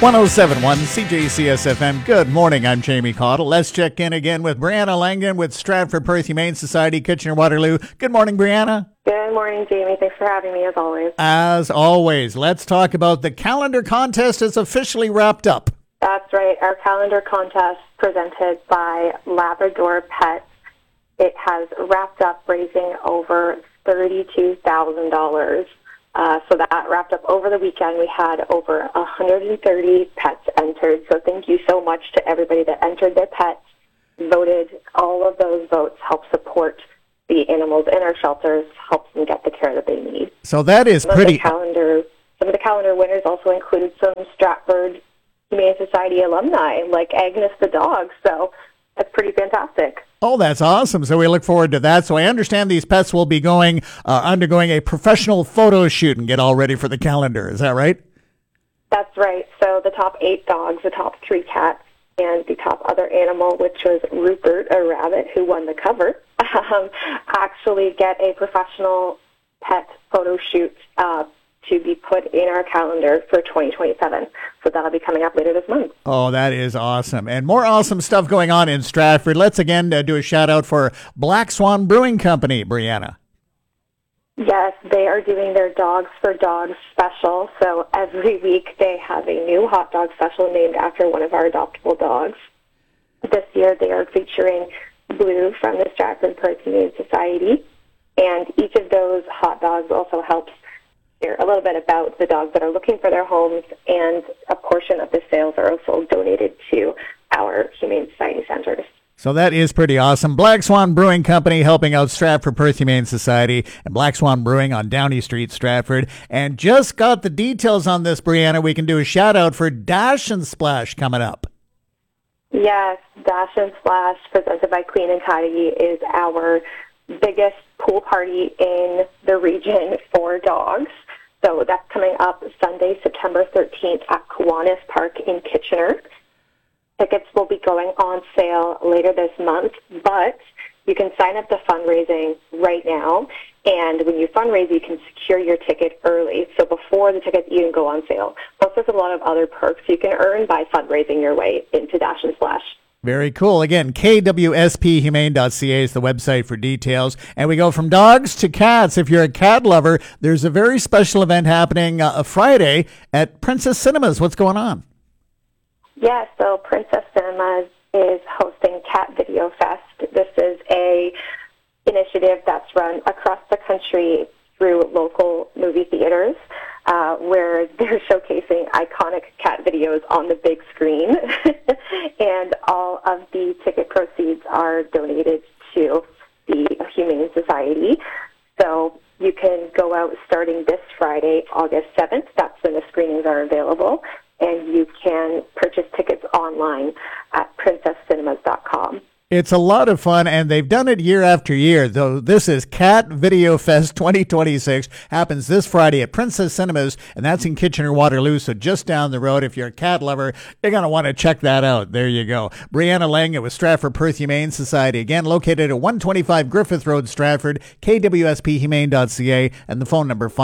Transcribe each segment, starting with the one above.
1071 CJCS FM. Good morning. I'm Jamie Cottle. Let's check in again with Brianna Langan with Stratford Perth Humane Society, Kitchener-Waterloo. Good morning, Brianna. Good morning, Jamie. Thanks for having me, as always. As always, let's talk about the calendar contest. It's officially wrapped up. That's right. Our calendar contest presented by Labrador Pets. It has wrapped up, raising over $32,000. So that wrapped up over the weekend. We had over 130 pets entered. So thank you so much to everybody that entered their pets, voted. All of those votes help support the animals in our shelters, helps them get the care that they need. So that is pretty... Some of the calendar winners also included some Stratford Humane Society alumni, like Agnes the dog. So that's pretty fantastic. Oh, that's awesome. So we look forward to that. So I understand these pets will be undergoing a professional photo shoot and get all ready for the calendar. Is that right? That's right. So the top 8 dogs, the top 3 cats, and the top other animal, which was Rupert, a rabbit, who won the cover, actually get a professional pet photo shoot to be put in our calendar for 2027. So that'll be coming up later this month. Oh, that is awesome. And more awesome stuff going on in Stratford. Let's again do a shout out for Black Swan Brewing Company, Brianna. Yes, they are doing their Dogs for Dogs special. So every week they have a new hot dog special named after one of our adoptable dogs. This year they are featuring Blue from the Stratford Perth Humane Society. And each of those hot dogs also helps share a little bit about the dogs that are looking for their homes, and a portion of the sales are also donated to our Humane Society centers. So that is pretty awesome. Black Swan Brewing Company helping out Stratford Perth Humane Society and Black Swan Brewing on Downey Street, Stratford. And just got the details on this, Brianna. We can do a shout out for Dash and Splash coming up. Yes, Dash and Splash, presented by Queen and Caddy, is our biggest pool party in the region for dogs. So that's coming up Sunday, September 13th at Kiwanis Park in Kitchener. Tickets will be going on sale later this month, but you can sign up to fundraising right now. And when you fundraise, you can secure your ticket early, so before the tickets even go on sale. Plus, there's a lot of other perks you can earn by fundraising your way into Dash and Splash. Very cool. Again, kwsphumane.ca is the website for details. And we go from dogs to cats. If you're a cat lover, there's a very special event happening Friday at Princess Cinemas. What's going on? Yes, so Princess Cinemas is hosting Cat Video Fest. This is a initiative that's run across the country through local movie theaters, where they're showcasing iconic cat videos on the big screen. And all of the ticket proceeds are donated to the Humane Society. So you can go out starting this Friday, August 7th. That's when the screenings are available. And you can purchase tickets online at princesscinemas.com. It's a lot of fun, and they've done it year after year. Though this is Cat Video Fest 2026. Happens this Friday at Princess Cinemas, and that's in Kitchener-Waterloo, so just down the road. If you're a cat lover, you're going to want to check that out. There you go. Brianna Langan with Stratford Perth Humane Society, again located at 125 Griffith Road, Stratford, kwsphumane.ca, and the phone number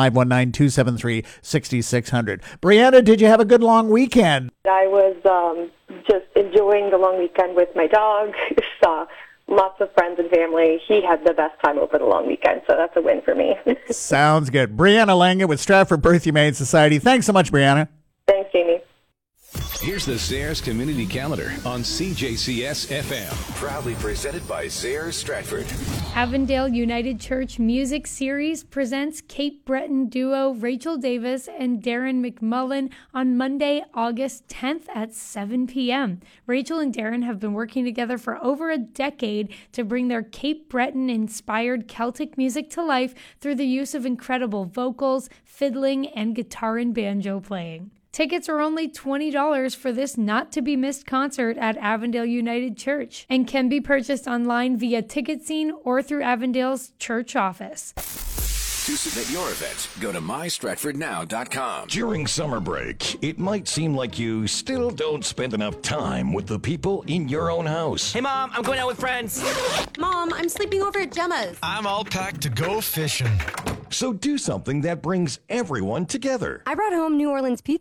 519-273-6600. Brianna, did you have a good long weekend? I was just enjoying the long weekend with my dog. Saw lots of friends and family. He had the best time over the long weekend, so that's a win for me. Sounds good. Brianna Langan with Stratford Perth Humane Society. Thanks so much, Brianna. Thanks, Jamie. Here's the Zehrs Community Calendar on CJCS FM. Proudly presented by Zehrs Stratford. Avondale United Church Music Series presents Cape Breton duo Rachel Davis and Darren McMullen on Monday, August 10th at 7 p.m. Rachel and Darren have been working together for over a decade to bring their Cape Breton-inspired Celtic music to life through the use of incredible vocals, fiddling, and guitar and banjo playing. Tickets are only $20 for this not-to-be-missed concert at Avondale United Church and can be purchased online via TicketScene or through Avondale's church office. To submit your event, go to mystratfordnow.com. During summer break, it might seem like you still don't spend enough time with the people in your own house. Hey, Mom, I'm going out with friends. Mom, I'm sleeping over at Gemma's. I'm all packed to go fishing. So do something that brings everyone together. I brought home New Orleans pizza.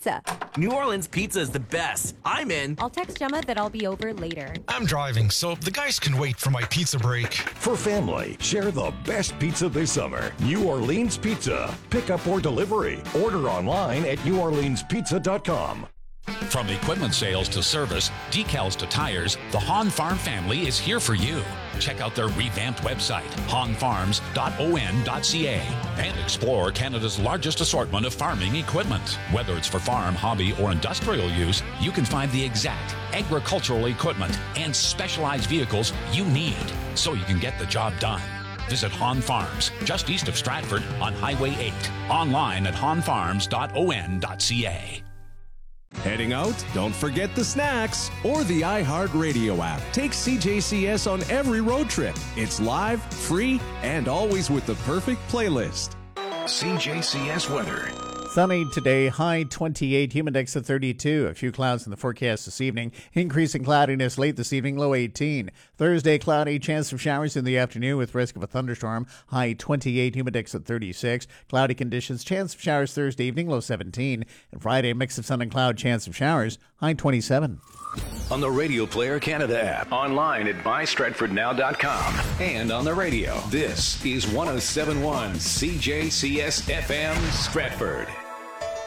New Orleans pizza is the best. I'm in. I'll text Gemma that I'll be over later. I'm driving, so the guys can wait for my pizza break. For family, share the best pizza this summer. New Orleans Pizza. Pickup or delivery. Order online at neworleanspizza.com. From equipment sales to service, decals to tires, the Hahn Farm family is here for you. Check out their revamped website, hahnfarms.on.ca, and explore Canada's largest assortment of farming equipment. Whether it's for farm, hobby, or industrial use, you can find the exact agricultural equipment and specialized vehicles you need so you can get the job done. Visit Hahn Farms, just east of Stratford on Highway 8. Online at hahnfarms.on.ca. Heading out? Don't forget the snacks or the iHeartRadio app. Take CJCS on every road trip. It's live, free, and always with the perfect playlist. CJCS weather. Sunny today, high 28, humid index at 32. A few clouds in the forecast this evening. Increasing cloudiness late this evening, low 18. Thursday, cloudy, chance of showers in the afternoon with risk of a thunderstorm. High 28, humid index at 36. Cloudy conditions, chance of showers Thursday evening, low 17. And Friday, mix of sun and cloud, chance of showers, high 27. On the Radio Player Canada app, online at mystratfordnow.com, and on the radio. This is 107.1 CJCS FM Stratford.